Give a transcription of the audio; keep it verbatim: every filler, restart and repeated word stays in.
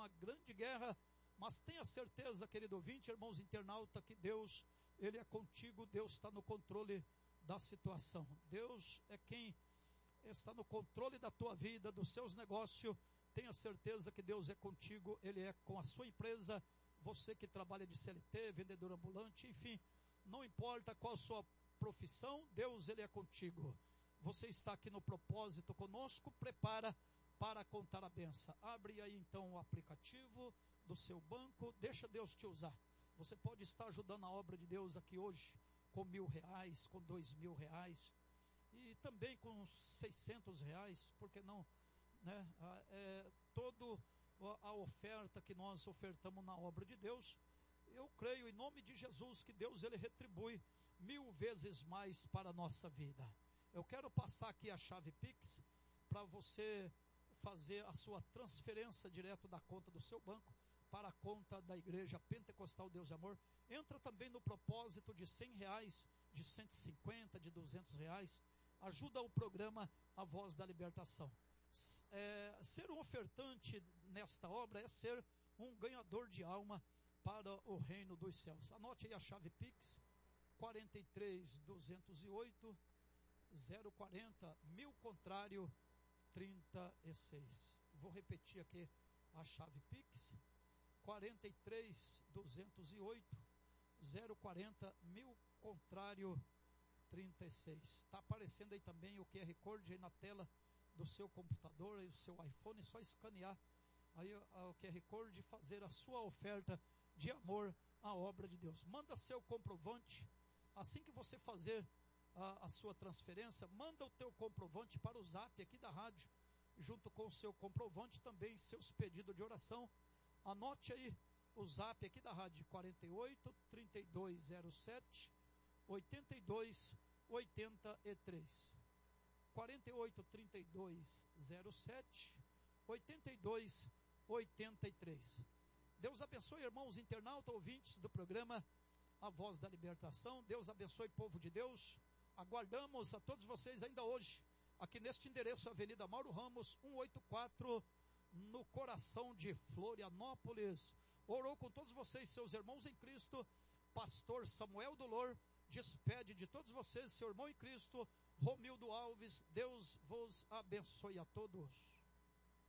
uma grande guerra, mas tenha certeza, querido ouvinte, irmãos internauta, que Deus, Ele é contigo, Deus está no controle da situação. Deus é quem está no controle da tua vida, dos seus negócios. Tenha certeza que Deus é contigo, Ele é com a sua empresa. Você que trabalha de C L T, vendedor ambulante, enfim, não importa qual a sua profissão, Deus, Ele é contigo. Você está aqui no propósito conosco, prepara para contar a benção. Abre aí então o aplicativo do seu banco, deixa Deus te usar. Você pode estar ajudando a obra de Deus aqui hoje, com mil reais, com dois mil reais, e também com seiscentos reais, porque não, né? É, todo a oferta que nós ofertamos na obra de Deus, eu creio em nome de Jesus que Deus, Ele retribui mil vezes mais para a nossa vida. Eu quero passar aqui a chave Pix para você fazer a sua transferência direto da conta do seu banco para a conta da Igreja Pentecostal Deus de Amor. Entra também no propósito de cem reais, de cento e cinquenta, de duzentos reais. Ajuda o programa A Voz da Libertação. É, ser um ofertante nesta obra é ser um ganhador de alma para o reino dos céus. Anote aí a chave Pix, quarenta e três, duzentos e oito, zero quarenta, mil contrário, trinta e seis. Vou repetir aqui a chave Pix, quarenta e três, duzentos e oito, zero quarenta, mil contrário, trinta e seis. Está aparecendo aí também o Q R Code aí na tela do seu computador, aí do seu iPhone, é só escanear aí o Q R Code e fazer a sua oferta de amor à obra de Deus. Manda seu comprovante, assim que você fazer a, a sua transferência, manda o teu comprovante para o zap aqui da rádio, junto com o seu comprovante também, seus pedidos de oração. Anote aí o zap aqui da rádio, quarenta e oito, trinta e dois zero sete, oitenta e dois oitenta e três. quarenta e oito, trinta e dois zero sete, oitenta e dois oitenta e três. Deus abençoe, irmãos internautas, ouvintes do programa A Voz da Libertação. Deus abençoe, povo de Deus. Aguardamos a todos vocês ainda hoje, aqui neste endereço, Avenida Mauro Ramos, cento e oitenta e quatro, no coração de Florianópolis. Orou com todos vocês, seus irmãos em Cristo, pastor Samuel Dolor. Despede de todos vocês, seu irmão em Cristo, Romildo Alves. Deus vos abençoe a todos.